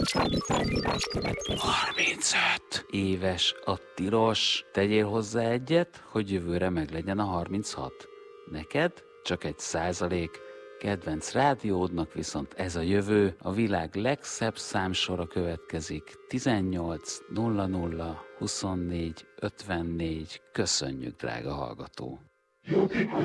35 éves a tilos. Tegyél hozzá egyet, hogy jövőre meglegyen a 36. Neked csak 1%. Kedvenc rádiódnak viszont ez a jövő. A világ legszebb számsora következik. 18 00 24 54. Köszönjük, drága hallgató!